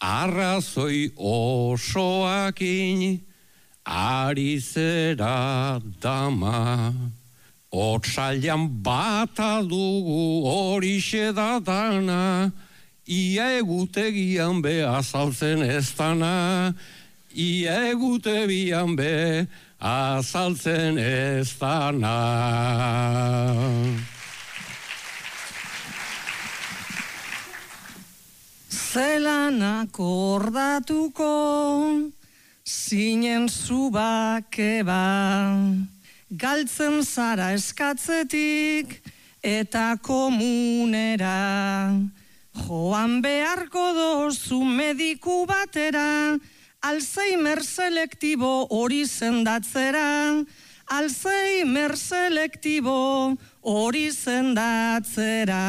arrazoi osoakin, ari zera dama. Otsailan bata dugu horixe da dana, ia egutegian be azaltzen ez dana, ia egutegian be azaltzen ez dana. Zelan akordatuko zinen zubake ba, galtzen zara eskatzetik eta komunera. Joan beharko dozu mediku batera, Alzheimer selektibo hori sendatzera, Alzheimer selektibo hori sendatzera.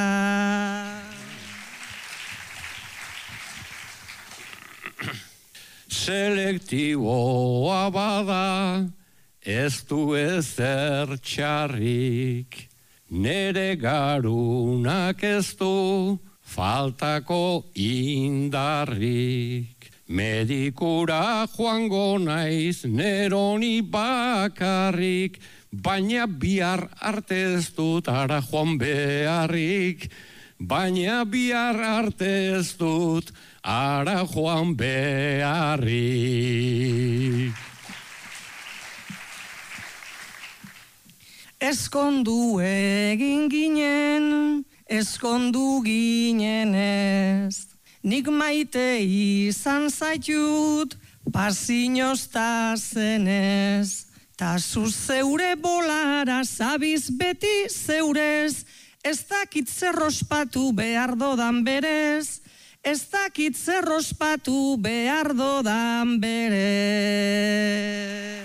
Selektiboa bada, ez du ezer txarrik, nere garunak ez du faltako indarrik. Medikura joango naiz neroni bakarrik, baina bihar arte ez dut ara joan beharrik, baina bihar arte ez dut ara joan beharrik. Eskondu egin ginen, eskondu ginen ez, nik maite izan zaitut, pasinozta zenez, ta zu zeure bolara zabiz beti zeurez, ez dakit zer ospatu behar dodan berez, ez dakit zer ospatu behar dodan berez.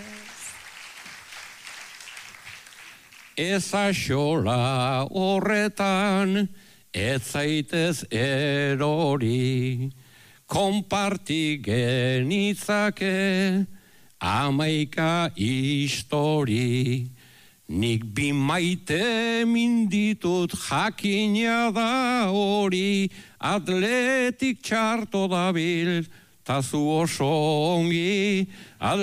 Ez axola horretan, ez zaitez erori, konparti genitzake 11 histori. Nik bi maite minditut jakina da hori, atletik txarto dabil, ta zu oso ongi,